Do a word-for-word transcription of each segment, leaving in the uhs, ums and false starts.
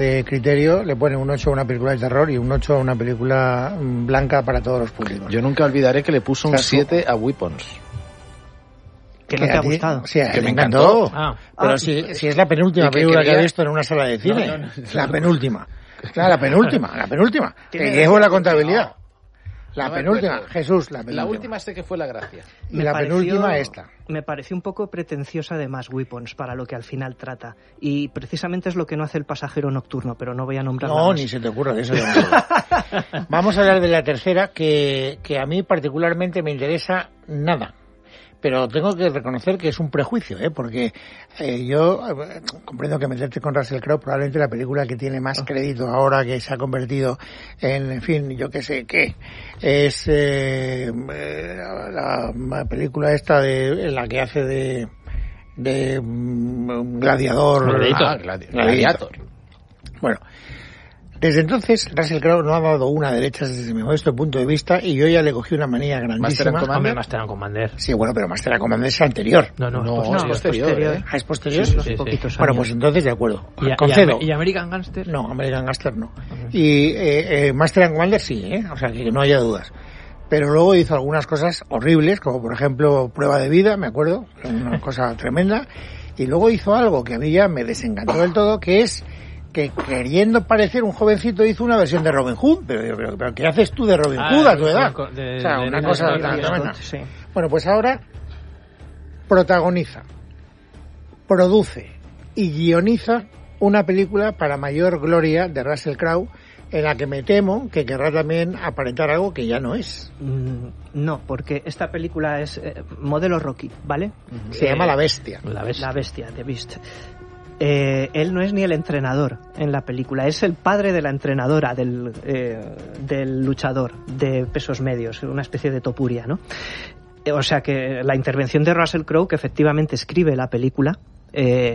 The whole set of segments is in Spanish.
de criterio le pone un ocho a una película de terror y un ocho a una película blanca para todos los públicos. Yo nunca olvidaré que le puso un siete a Weapons. ¿Que no te ha gustado? Sí, que me me encantó. encantó. Ah. Pero ah, si, si es la penúltima que película quería... que he visto en una sala de cine. No, no, no, la penúltima. Claro, la penúltima, la penúltima. Que llevo la contabilidad. La no penúltima, acuerdo. Jesús, la penúltima. La última sé que fue la gracia. Y me la pareció, penúltima esta. Me pareció un poco pretenciosa además Weapons para lo que al final trata. Y precisamente es lo que no hace El pasajero nocturno, pero no voy a nombrar No, más. ni se te ocurra de eso. No. Vamos a hablar de la tercera, que, que a mí particularmente me interesa nada. Pero tengo que reconocer que es un prejuicio, ¿eh? Porque eh, yo eh, comprendo que meterte con Russell Crowe, probablemente la película que tiene más crédito ahora, que se ha convertido en, en fin, yo qué sé qué, es eh, la, la película esta de en la que hace de de um, gladiador. Gladiator. Ah, gladi- gladiator. Bueno. Desde entonces, Russell Crowe no ha dado una derecha desde mi modesto punto de vista y yo ya le cogí una manía grandísima. Hombre, Master and Commander. Sí, bueno, pero Master and Commander es anterior. No, no, no, no, es posterior. posterior. ¿Eh? ¿Ah, es posterior? Sí, sí, sí, sí, poquitos sí. Bueno, pues entonces de acuerdo. ¿Y, Concedo. ¿Y, ¿Y American Gangster? No, American Gangster no. Uh-huh. Y eh, eh, Master and Commander sí, ¿eh? O sea, que no haya dudas. Pero luego hizo algunas cosas horribles, como por ejemplo Prueba de Vida, me acuerdo, una cosa tremenda. Y luego hizo algo que a mí ya me desencantó del todo, que es que queriendo parecer un jovencito hizo una versión de Robin Hood, pero, pero, pero ¿qué haces tú de Robin ah, Hood a tu edad? De, de, o sea, de, una de, cosa de, de, tremenda. Sí. Bueno, pues ahora protagoniza, produce y guioniza una película para mayor gloria de Russell Crowe, en la que me temo que querrá también aparentar algo que ya no es. Mm, no, porque esta película es eh, modelo Rocky, ¿vale? Se eh, llama La Bestia. La Bestia, La Bestia, The Beast. Eh, él no es ni el entrenador en la película, es el padre de la entrenadora del, eh, del luchador de pesos medios, una especie de topuria, ¿no? Eh, o sea que la intervención de Russell Crowe, que efectivamente escribe la película, eh,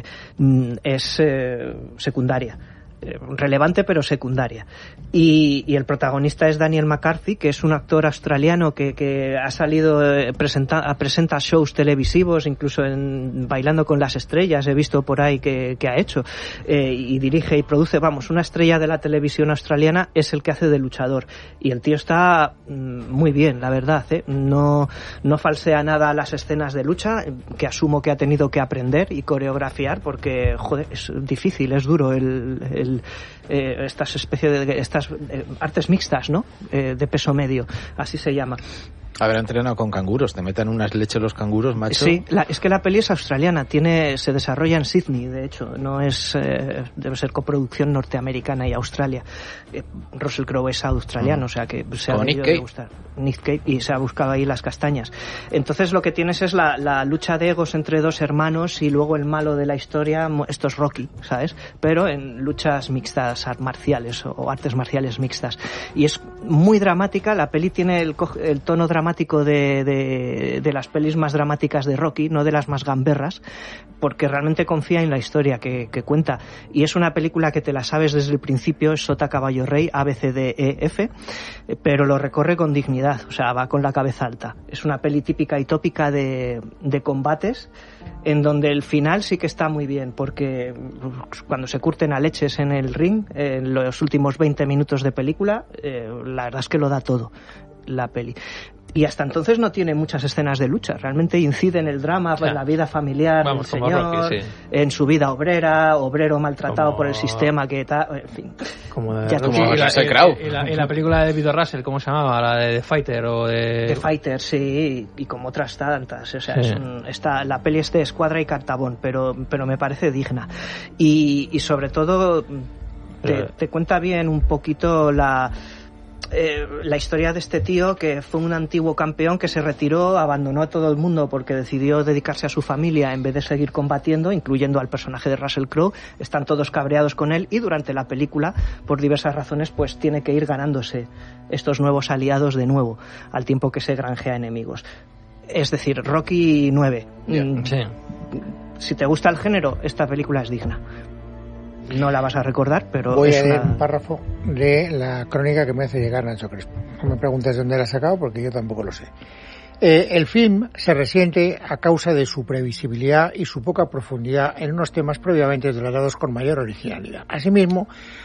es eh, secundaria. Relevante pero secundaria. Y, y el protagonista es Daniel McCarthy, que es un actor australiano que, que ha salido eh, presenta, presenta shows televisivos, incluso en Bailando con las Estrellas he visto por ahí que, que ha hecho, eh, y dirige y produce, vamos, una estrella de la televisión australiana, es el que hace de luchador. Y el tío está mm, muy bien, la verdad, ¿eh? No, no falsea nada las escenas de lucha, que asumo que ha tenido que aprender y coreografiar, porque, joder, es difícil, es duro el, el Eh, estas especies de estas eh, artes mixtas, ¿no? Eh, de peso medio, así se llama. Habrá entrenado con canguros, te metan unas leches los canguros, macho. Sí, la, es que la peli es australiana, tiene, se desarrolla en Sydney, de hecho, no es, eh, debe ser coproducción norteamericana y Australia. Eh, Russell Crowe es australiano, mm. o sea que se ha debido de gustar. Nick Cave, y se ha buscado ahí las castañas. Entonces lo que tienes es la, la lucha de egos entre dos hermanos y luego el malo de la historia, esto es Rocky, ¿sabes? Pero en luchas mixtas marciales o artes marciales mixtas. Y es muy dramática, la peli tiene el, el tono dramático De, de, de las pelis más dramáticas de Rocky, no de las más gamberras, porque realmente confía en la historia que, que cuenta, y es una película que te la sabes desde el principio, es sota caballo rey, A, B, C, D, E, F, pero lo recorre con dignidad, o sea, va con la cabeza alta. Es una peli típica y tópica de, de combates, en donde el final sí que está muy bien, porque cuando se curten a leches en el ring, en los últimos veinte minutos de película, eh, la verdad es que lo da todo la peli. Y hasta entonces no tiene muchas escenas de lucha, realmente incide en el drama, en la vida familiar Vamos, del señor, Rocky, sí. en su vida obrera, obrero maltratado como... por el sistema, que tal, en fin. Como de ya como y, la, y, y, la, y la película de David Russell, ¿cómo se llamaba? La de The Fighter o de... The Fighter, sí, y como otras tantas, o sea, sí. es un, está, la peli es de Escuadra y Cartabón, pero, pero me parece digna. Y, y sobre todo te, te cuenta bien un poquito la... Eh, la historia de este tío, que fue un antiguo campeón que se retiró, abandonó a todo el mundo porque decidió dedicarse a su familia en vez de seguir combatiendo, incluyendo al personaje de Russell Crowe. Están todos cabreados con él y durante la película, por diversas razones, pues tiene que ir ganándose estos nuevos aliados de nuevo, al tiempo que se granjea enemigos. Es decir, Rocky nueve. Yeah. Mm, sí. Si te gusta el género, esta película es digna. No la vas a recordar, pero voy es a leer una... un párrafo de la crónica que me hace llegar Nacho Crespo. No me preguntes dónde la ha sacado porque yo tampoco lo sé. Eh, el film se resiente a causa de su previsibilidad y su poca profundidad en unos temas previamente tratados con mayor originalidad. Asimismo,